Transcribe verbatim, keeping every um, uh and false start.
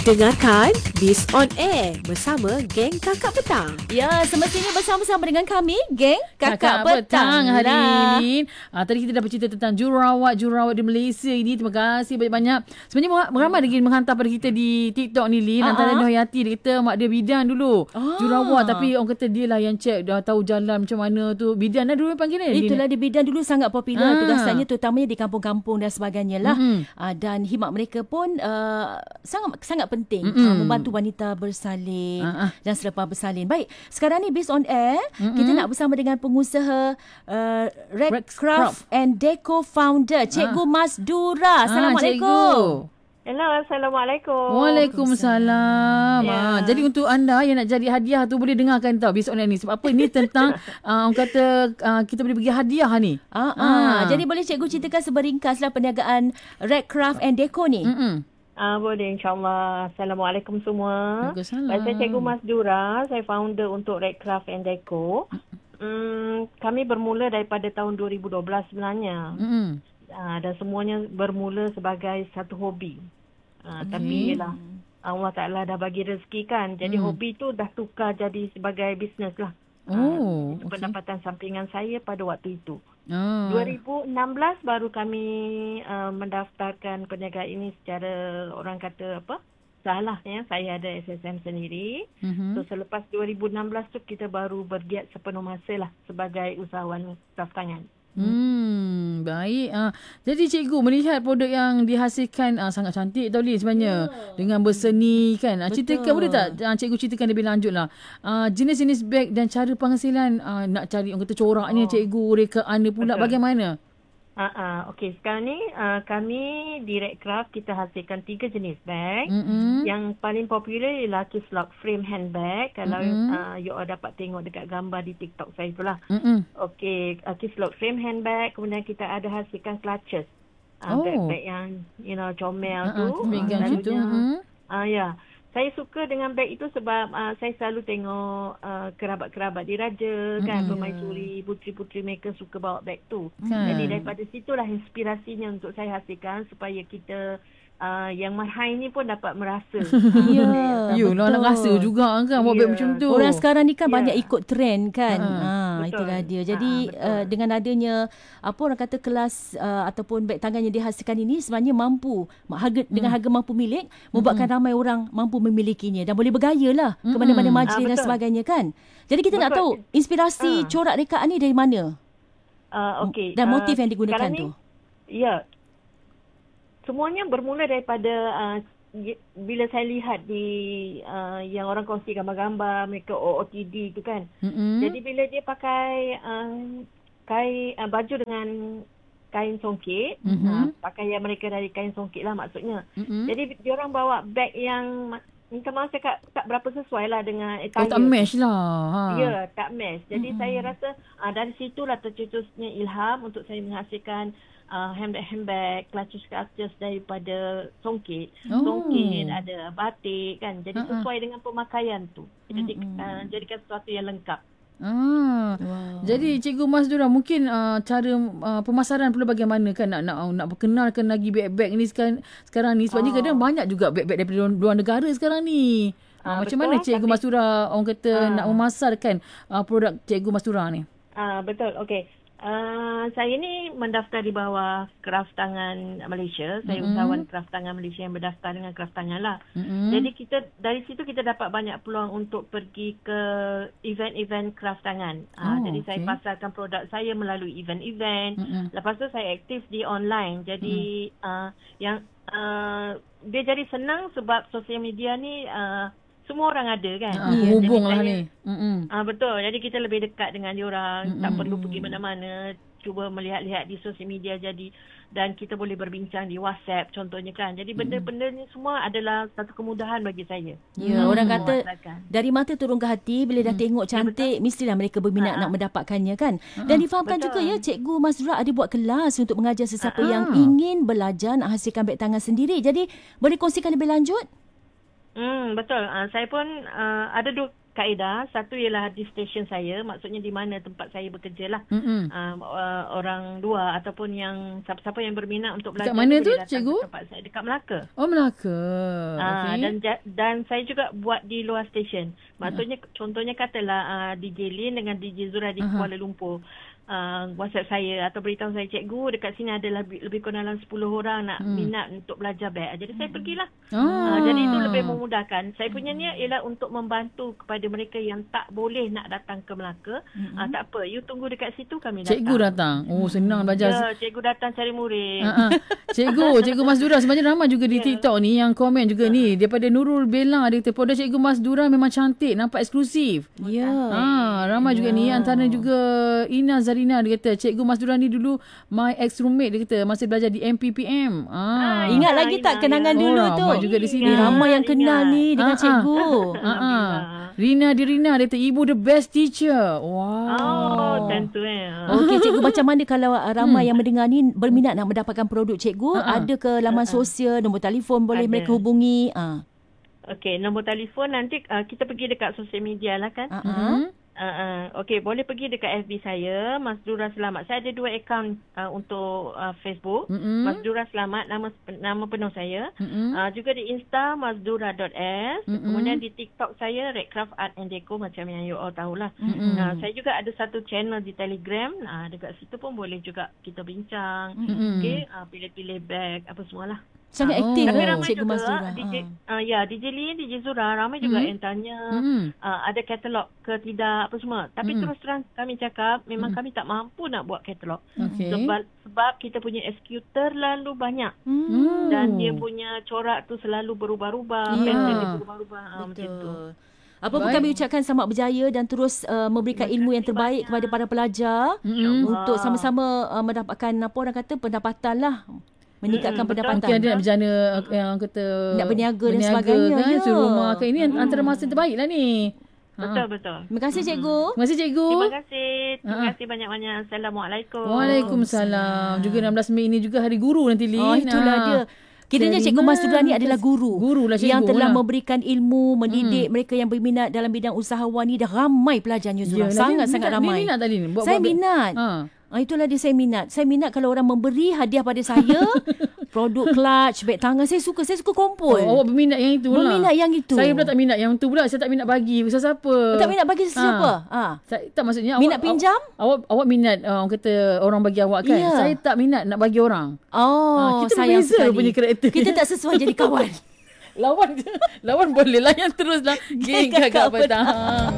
Dengarkan Biz on Air bersama geng Kakak Petang. Ya, semestinya bersama-sama dengan kami, geng Kakak, Kakak Petang hari lah. ini. Ah, tadi kita dah bercerita tentang jururawat-jururawat di Malaysia ini. Terima kasih banyak-banyak. Sebenarnya ramai lagi menghantar pada kita di TikTok ni, Lin. Antara Nur Hayati, dia kata mak dia bidan dulu. Ah. Jururawat, tapi orang kata dia lah yang check, dah tahu jalan macam mana tu. Bidan lah dulu panggil dia. Itulah dia, bidan dulu sangat popular. Ah. Tugasannya terutamanya di kampung-kampung dan sebagainya lah. Mm-hmm. Uh, dan khidmat mereka pun uh, sangat sangat penting. Mm-hmm. Uh, membantu wanita bersalin Ah, ah. dan selepas bersalin. Baik, sekarang ni Biz on Air, Mm-hmm. kita nak bersama dengan pengusaha uh, Rex Rex Craft. Craft and Deco founder, Cikgu Ah. Mas Dura. Assalamualaikum. Ah, cikgu. Hello, Assalamualaikum. Waalaikumsalam. Ya. Ah, jadi untuk anda yang nak jadi hadiah tu boleh dengarkan tau Biz on Air ni. Sebab apa ni tentang uh, orang kata uh, kita boleh bagi hadiah ni. Ah, ah. Ah. Jadi boleh cikgu ceritakan seberingkaslah perniagaan Rex Craft and Deco ni. Mm-mm. Ah, boleh, insyaAllah. Assalamualaikum semua. Waalaikumsalam. Baik, saya Cikgu Mas Dura. Saya founder untuk Red Craft and Deco. Hmm, kami bermula daripada tahun dua ribu dua belas sebenarnya. Mm-mm. Ah, dan semuanya bermula sebagai satu hobi. Ah, Okey. Tapi yelah, Allah Ta'ala dah bagi rezeki kan. Jadi Hmm. hobi tu dah tukar jadi sebagai bisnes lah. Oh, Ah, itu okey. pendapatan sampingan saya pada waktu itu. Ah. dua ribu enam belas baru kami uh, mendaftarkan perniagaan ini secara orang kata apa? Salah ya. Saya ada S S M sendiri. Mhm. So selepas dua ribu enam belas tu kita baru bergiat sepenuh masa lah sebagai usahawan craft tangan. Hmm, baik. Ah, jadi cikgu melihat produk yang dihasilkan ah, sangat cantik tau Lin sebenarnya. Dengan berseni kan. Ah, ceritakan boleh tak ah, cikgu ceritakan lebih lanjut lah. Ah, jenis-jenis beg dan cara penghasilan ah, nak cari orang kata coraknya Oh. cikgu, rekaan dia pula Betul. bagaimana? Ah, uh, okey, sekarang ni uh, kami di Red Craft kita hasilkan tiga jenis bag. Mm-mm. Yang paling popular ialah Kislog frame handbag. Kalau Mm-mm. uh, you all dapat tengok dekat gambar di TikTok saya itulah. Mm-mm. Okey, uh, Kislog frame handbag. Kemudian kita ada hasilkan clutches. Uh, Oh. Bag-bag yang, you know, comel Ah, tu. ah, megang Ah, situ. selalunya, Mhm. Ah, ya. Saya suka dengan beg itu sebab uh, saya selalu tengok uh, kerabat-kerabat diraja kan, Mm-mm. permaisuri, puteri-puteri mereka suka bawa beg tu. Kan. Jadi daripada situlah inspirasinya untuk saya hasilkan supaya kita uh, yang marhai ni pun dapat merasa. Ya, You lah nak rasa juga kan buat beg Ya. macam tu. Orang sekarang ni kan Ya. banyak ikut trend kan. Ha. Ha, Betul. itulah dia. Jadi Ha, betul. uh, dengan adanya apa orang kata kelas uh, ataupun beg tangan yang dihasilkan ini sebenarnya mampu harga dengan harga mampu milik membuatkan ramai orang mampu memilikinya dan boleh bergaya lah ke mana-mana majlis Ah, dan betul. sebagainya kan. Jadi kita nak Betul. tahu inspirasi Ah. corak rekaan ni dari mana? Uh, okay. Dan motif uh, yang digunakan sekarang tu. Ni, ya. Semuanya bermula daripada uh, y- bila saya lihat di uh, yang orang kongsi gambar-gambar mereka O O T D tu kan. Mm-mm. Jadi bila dia pakai uh, kain uh, baju dengan kain songkit, Mhm. uh, pakaian mereka dari kain songkit lah maksudnya. Mm-mm. Jadi dia orang bawa beg yang ma- minta maaf cakap tak berapa sesuai lah dengan Oh, attire. tak match lah. Ha. Ya, tak match. Jadi mm-hmm. saya rasa uh, dari situlah tercetusnya ilham untuk saya menghasilkan uh, handbag-handbag, clutches-clutches daripada songkit. Oh. Songkit, ada batik kan. Jadi Uh-uh. sesuai dengan pemakaian tu. Jadi Mm-mm. uh, jadikan sesuatu yang lengkap. Ah. Wow. Jadi Cikgu Mas Dura mungkin uh, cara uh, pemasaran pula bagaimana kan nak nak nak perkenalkan lagi beg-beg ni sekarang sekarang ni sebabnya Oh. kadang banyak juga beg-beg daripada luar, luar negara sekarang ni. Uh, Ah, macam betul, mana Cikgu tapi- Mas Dura orang kata Ah. nak memasarkan uh, produk Cikgu Mas Dura ni? Ah, betul. Okey. Uh, saya ni mendaftar di bawah Craft Tangan Malaysia. Saya Mm-mm. usahawan Craft Tangan Malaysia yang berdaftar dengan Craft Tangan lah. Mm-mm. Jadi kita dari situ kita dapat banyak peluang untuk pergi ke event-event craft tangan. Ah, Oh, jadi saya okey. pasarkan produk saya melalui event-event. Mm-mm. Lepas tu saya aktif di online. Jadi uh, yang uh, dia jadi senang sebab sosial media ni uh, semua orang ada kan. Ah, Ya, hubung jadi lah saya- ni. Mm-mm. Ah, betul. Jadi kita lebih dekat dengan diorang. Mm-mm. Tak perlu pergi mana-mana. Cuba melihat-lihat di sosial media jadi dan kita boleh berbincang di WhatsApp contohnya kan. Jadi benda-benda ni semua adalah satu kemudahan bagi saya. Ya, Hmm. orang kata Memasakan. dari mata turun ke hati bila dah tengok cantik mestilah mereka berminat Ha, ha. nak mendapatkannya kan. Dan difahamkan betul. juga ya Cikgu Mas Dura ada buat kelas untuk mengajar sesiapa Ha, ha. yang ingin belajar nak hasilkan beg tangan sendiri. Jadi boleh kongsikan lebih lanjut? Hmm, betul. Uh, saya pun uh, ada dua kaedah. Satu ialah di stesen saya, maksudnya di mana tempat saya bekerja lah. Mm-mm. Uh, uh, orang luar ataupun yang siapa-siapa yang berminat untuk belajar Dekat mana tu, boleh datang cikgu? ke tempat saya dekat Melaka. Oh, Melaka. Ah, Okey. dan ja- dan saya juga buat di luar stesen. Maksudnya uh. contohnya katalah uh, D J Lin dengan D J Zura di Aha. Kuala Lumpur. Uh, WhatsApp saya atau beritahu saya, cikgu dekat sini ada lebih, lebih kurang dalam sepuluh orang nak Hmm. minat untuk belajar beg. Jadi saya pergilah. Ah. Uh, jadi itu lebih memudahkan. Saya punya niat ialah untuk membantu kepada mereka yang tak boleh nak datang ke Melaka. Mm-hmm. Uh, tak apa, you tunggu dekat situ, kami datang. Cikgu datang. Oh, senang belajar. Ya, cikgu datang cari murid. Ha, ha. Cikgu, Cikgu Mas Dura sebenarnya ramai juga di Ya. TikTok ni yang komen juga ni daripada Nurul Bella, dia kata produk Cikgu Mas Dura memang cantik, nampak eksklusif. Ya. Ha, ramai juga ni, antara juga Ina Zarina, dia kata Cikgu Mas Dura ni dulu my ex roommate, dia kata masa belajar di M P P M. Ah, Ha. Ingat Ah, lagi tak Ina, kenangan ya. dulu Oh, tu? ramai juga di sini. Eh, ramai yang kenal Ingat. ni dengan Ah, ah. cikgu. Ha, ha. Alhamdulillah. Rina di Rina, dia kata ibu the best teacher. Wow. Oh, tentu eh. Okey, cikgu, macam mana kalau uh, ramai Hmm. yang mendengar ni berminat nak mendapatkan produk cikgu? Ha-ha. Ada ke laman sosial, nombor telefon boleh Ada. mereka hubungi? Ah. Okey, nombor telefon nanti uh, kita pergi dekat sosial media lah kan. Ha. Hmm. Uh, uh, Okey, boleh pergi dekat F B saya, Mas Dura Selamat. Saya ada dua akaun uh, untuk uh, Facebook. Mm-mm. Mas Dura Selamat, nama nama penuh saya. Mm-mm. Uh, juga di Insta masdura dot s. Mm-mm. Kemudian di TikTok saya Redcraft Art and Deco, macam yang you all tahulah. Mm-mm. Nah, saya juga ada satu channel di Telegram. Nah, dekat situ pun boleh juga kita bincang. Mm-mm. Okey, uh, pilih-pilih bag apa semualah. Sangat Oh. aktif Tapi eh, ramai cikgu juga Mas Dura. D J, Ah. uh, ya D J Lin, D J Zura, ramai juga Hmm. yang tanya Hmm. uh, ada katalog ke tidak apa semua. Tapi Hmm. terus terang kami cakap memang Hmm. kami tak mampu nak buat katalog. Okey. Sebab sebab kita punya S K U terlalu banyak Hmm. dan dia punya corak tu selalu berubah-ubah, Ya. pattern dia berubah-ubah uh, macam tu. Betul. Apa pun Baik. kami ucapkan selamat berjaya dan terus uh, memberikan Terima ilmu kasih yang terbaik banyak. kepada para pelajar Mm-mm. untuk sama-sama uh, mendapatkan apa orang kata pendapatan lah. Meningkatkan Mm-mm, betul. pendapatan. Mungkin ada nak berjana uh, yang kata Nak berniaga dan berniaga sebagainya, kan, ya. suruh rumah ke, ini Hmm. antara masa terbaik lah ni. Betul betul. Terima kasih cikgu. Terima kasih cikgu. Terima kasih. Terima Ha. kasih banyak-banyak. Assalamualaikum. Waalaikumsalam. Juga enam belas Mei ini juga hari guru nanti, Lin. Oh, itulah Ah. dia. Kiranya Jadi Cikgu Mas Dura ni mas- adalah guru. Guru lah cikgu yang telah lah. memberikan ilmu, mendidik mereka yang berminat dalam bidang usahawan ni. Dah ramai pelajarnya Zura. Yelah, Sangat-sangat dia- ramai. Dia minat tak, Lin? Buat- Saya buat- minat. Ha. Ah, itulah dia saya minat. Saya minat kalau orang memberi hadiah pada saya. Produk clutch, beg tangan. Saya suka. Saya suka kumpul. Oh, awak berminat yang itu lah. Berminat yang itu. Saya pula tak minat yang tu pula. Saya tak minat bagi siapa-siapa. Tak minat bagi sesiapa? Ah. Saya, tak maksudnya Minat awak, pinjam? Awak, awak, awak minat uh, orang kata orang bagi awak kan. Ya. Saya tak minat nak bagi orang. Oh, Ah, kita sayang berbeza sekali. punya karakter. Kita tak sesuai jadi kawan. Lawan je. Lawan boleh lah yang teruslah. Geng Kakak Kakak Petang.